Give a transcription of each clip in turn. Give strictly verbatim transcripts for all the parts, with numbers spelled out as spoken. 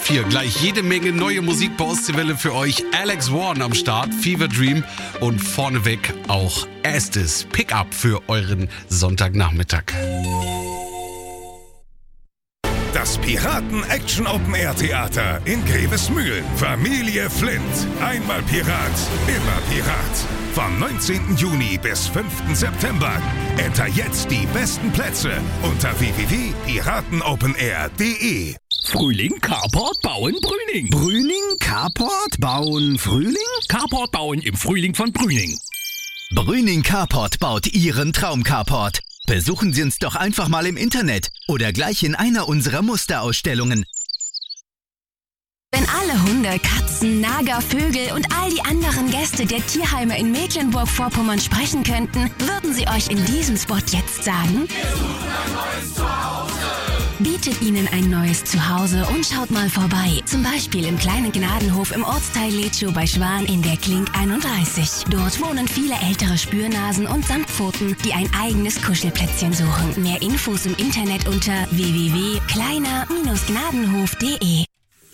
Hier gleich jede Menge neue Musik bei Ostseewelle für euch. Alex Warren am Start, Fever Dream und vorneweg auch erstes Pickup für euren Sonntagnachmittag. Das Piraten-Action-Open-Air-Theater in Grevesmühlen. Familie Flint. Einmal Pirat, immer Pirat. Vom neunzehnten Juni bis fünften September. Enter jetzt die besten Plätze unter w w w punkt piratenopenair punkt de. Frühling, Carport, Bauen, Brüning. Brüning, Carport, Bauen, Frühling? Carport bauen im Frühling von Brüning. Brüning Carport baut Ihren Traum-Carport. Besuchen Sie uns doch einfach mal im Internet oder gleich in einer unserer Musterausstellungen. Wenn alle Hunde, Katzen, Nager, Vögel und all die anderen Gäste der Tierheime in Mecklenburg-Vorpommern sprechen könnten, würden sie euch in diesem Spot jetzt sagen? Wir suchen ein neues Zuhause. Bietet ihnen ein neues Zuhause und schaut mal vorbei. Zum Beispiel im kleinen Gnadenhof im Ortsteil Letschow bei Schwan in der Klink einunddreißig. Dort wohnen viele ältere Spürnasen und Samtpfoten, die ein eigenes Kuschelplätzchen suchen. Mehr Infos im Internet unter w w w punkt kleiner Bindestrich gnadenhof punkt de.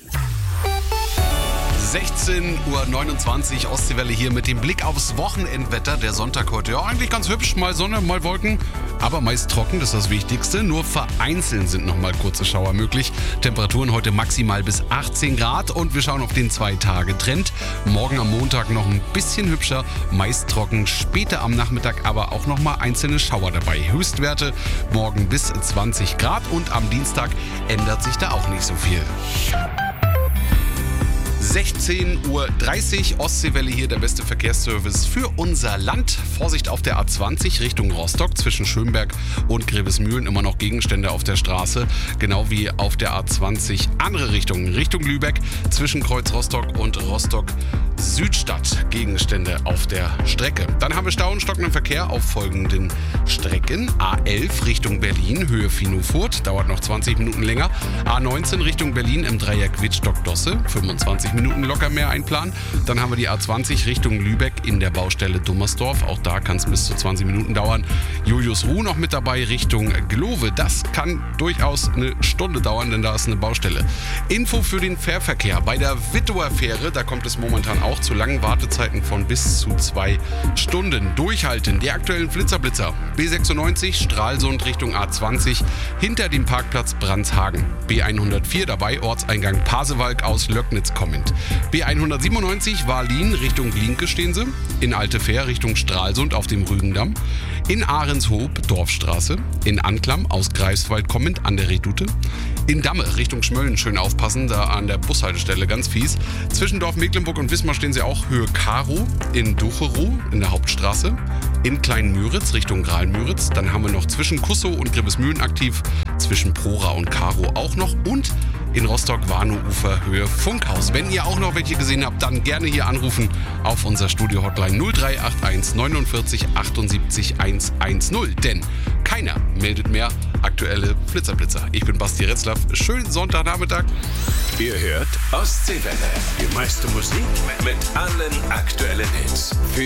sechzehn Uhr neunundzwanzig, Ostseewelle hier mit dem Blick aufs Wochenendwetter. Der Sonntag heute, ja eigentlich ganz hübsch, mal Sonne, mal Wolken, aber meist trocken, das ist das Wichtigste. Nur vereinzelt sind noch mal kurze Schauer möglich. Temperaturen heute maximal bis achtzehn Grad und wir schauen auf den Zwei-Tage-Trend. Morgen am Montag noch ein bisschen hübscher, meist trocken, später am Nachmittag aber auch noch mal einzelne Schauer dabei. Höchstwerte morgen bis zwanzig Grad und am Dienstag ändert sich da auch nicht so viel. sechzehn Uhr dreißig, Ostseewelle hier, der beste Verkehrsservice für unser Land. Vorsicht auf der A zwanzig Richtung Rostock, zwischen Schönberg und Grevesmühlen immer noch Gegenstände auf der Straße. Genau wie auf der A zwanzig andere Richtungen, Richtung Lübeck, zwischen Kreuz Rostock und Rostock Südstadt. Gegenstände auf der Strecke. Dann haben wir Stau und stockenden Verkehr auf folgenden Strecken. A elf Richtung Berlin, Höhe Finufurt, dauert noch zwanzig Minuten länger. A neunzehn Richtung Berlin im Dreieck Wittstock-Dosse, fünfundzwanzig Minuten locker mehr einplanen. Dann haben wir die A zwanzig Richtung Lübeck in der Baustelle Dummersdorf. Auch da kann es bis zu zwanzig Minuten dauern. Julius Ruh noch mit dabei Richtung Glove. Das kann durchaus eine Stunde dauern, denn da ist eine Baustelle. Info für den Fährverkehr. Bei der Wittower Fähre, da kommt es momentan auch zu langen Wartezeiten von bis zu zwei Stunden. Durchhalten. Die aktuellen Flitzerblitzer. B sechsundneunzig Stralsund Richtung A zwanzig hinter dem Parkplatz Brandshagen. B hundertvier dabei Ortseingang Pasewalk aus Löcknitz kommend. B hundertsiebenundneunzig Wahllin Richtung Linke stehen sie. In Altefähr Richtung Stralsund auf dem Rügendamm. In Ahrenshoop Dorfstraße. In Anklam aus Greifswald kommend an der Redoute. In Damme Richtung Schmölln schön aufpassen, da an der Bushaltestelle ganz fies. Zwischen Dorf Mecklenburg und Wismar stehen sie auch Höhe Karo. In Ducherow in der Hauptstraße. In Kleinmüritz Richtung Graal-Müritz. Dann haben wir noch zwischen Kussow und Grevesmühlen aktiv. Zwischen Prora und Karo auch noch. Und in Rostock-Warnow-Ufer Höhe Funkhaus. Wenn ihr auch noch welche gesehen habt, dann gerne hier anrufen auf unser Studio-Hotline null drei acht eins neunundvierzig achtundsiebzig hundertzehn. Denn keiner meldet mehr aktuelle Flitzerblitzer. Ich bin Basti Retzlaff. Schönen Sonntagnachmittag. Ihr hört Ostseewelle. Die meiste Musik mit allen aktuellen Hits. Für